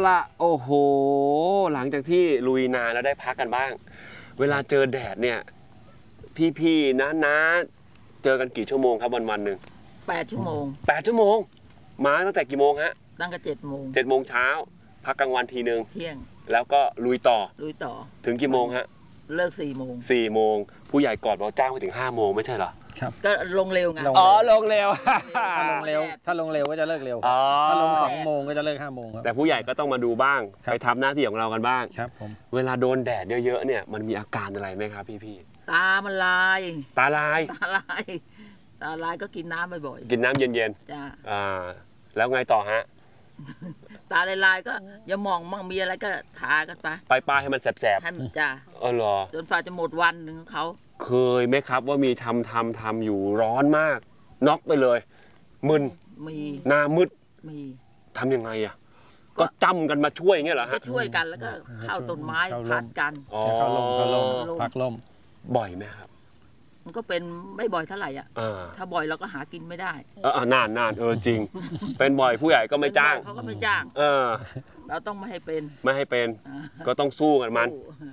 ละโอ้โหหลังจากที่ลุยนาแล้วได้พักกันบ้างเวลาเจอแดดเนี่ยพี่ๆนะเจอกันกี่ชั่วโมงครับวันๆหนึ่ง 8 ชั่วโมง 8 ชั่วโมงมาตั้งแต่กี่โมงฮะตั้งแต่7 โมง 7 โมงเช้าพักกลางวันทีนึงเที่ยงแล้วก็ลุยต่อถึงกี่โมงฮะเลิก4 โมงผู้ใหญ่ก่อนเราจ้างไปถึง5 โมงไม่ใช่เหรอครับก็ลงเร็วไงอ๋อลงเร็วถ้าลงเร็วก็จะเลิกเร็วถ้าลง2 โมงก็จะเลิก5 โมงครับแต่ผู้ใหญ่ก็ต้องมาดูบ้างไปทำหน้าที่ของเรากันบ้างครับผมเวลาโดนแดดเยอะๆเนี่ยมันมีอาการอะไรไหมครับพี่ตามันลายตาลายก็กินน้ำบ่อยๆกินน้ำเย็นๆจ้าแล้วไงต่อฮะตาลายก็อย่ามองมั่งมีอะไรก็ทากันไปป้ายให้มันแสบๆให้มันจ้าเหรอจนฝ่าจะหมดวันหนึ่งของเขาเคยไหมครับว่ามีทำอยู่ร้อนมากน็อกไปเลยมึนมีหน้ามืดมีทำยังไงอ่ะก็จำกันมาช่วยอย่างเงี้ยเหรอฮะก็ช่วยกันแล้วก็เข้าต้นไม้พัดกันเข้าลมพักลมบ่อยไหมครับมันก็เป็นไม่บ่อยเท่าไหร่อ่ะถ้าบ่อยเราก็หากินไม่ได้นานจริงเป็นบ่อยผู้ใหญ่ก็ไม่จ้างเขาก็ไม่จ้างเราต้องไม่ให้เป็นก็ต้องสู้กันมัน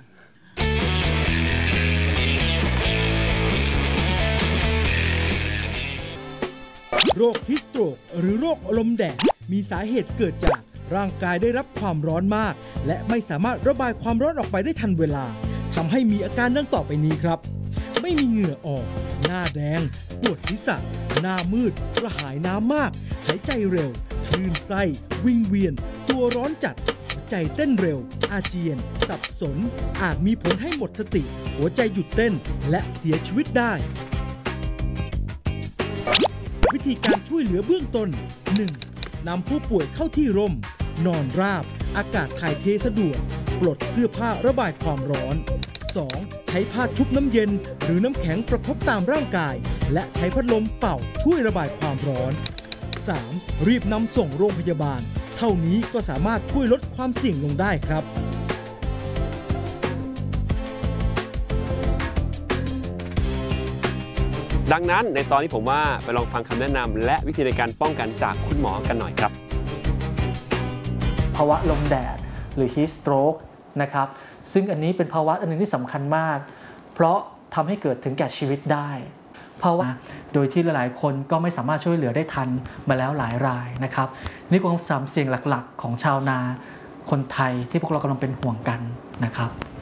โรคฮิสโตรกหรือโรคลมแดดมีสาเหตุเกิดจากร่างกายได้รับความร้อนมากและไม่สามารถระบายความร้อนออกไปได้ทันเวลาทำให้มีอาการดังต่อไปนี้ครับไม่มีเหงื่อออกหน้าแดงปวดศีรษะหน้ามืดกระหายน้ำมากหายใจเร็วคลื่นไส้วิงเวียนตัวร้อนจัดหัวใจเต้นเร็วอาเจียนสับสนอาจมีผลให้หมดสติหัวใจหยุดเต้นและเสียชีวิตได้วิธีการช่วยเหลือเบื้องต้น 1. นำผู้ป่วยเข้าที่ร่มนอนราบอากาศถ่ายเทสะดวกปลดเสื้อผ้าระบายความร้อน 2. ใช้ผ้าชุบน้ำเย็นหรือน้ำแข็งประคบตามร่างกายและใช้พัดลมเป่าช่วยระบายความร้อน 3. รีบนำส่งโรงพยาบาลเท่านี้ก็สามารถช่วยลดความเสี่ยงลงได้ครับดังนั้นในตอนนี้ผมว่าไปลองฟังคำแนะนำและวิธีในการป้องกันจากคุณหมอกันหน่อยครับภาวะลมแดดหรือ heat stroke นะครับซึ่งอันนี้เป็นภาวะอันนึงที่สำคัญมากเพราะทำให้เกิดถึงแก่ชีวิตได้ภาวะโดยที่หลายๆคนก็ไม่สามารถช่วยเหลือได้ทันมาแล้วหลายรายนะครับนี่คือความเสี่ยงหลักๆของชาวนาคนไทยที่พวกเรากำลังเป็นห่วงกันนะครับ